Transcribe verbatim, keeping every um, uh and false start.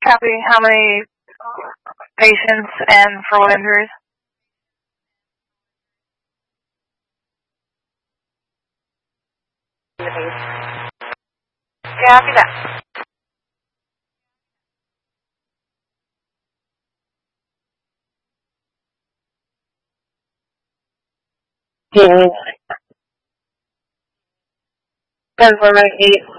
Copy. How many patients and for what injuries? Copy that. Yeah. ten eleven eight.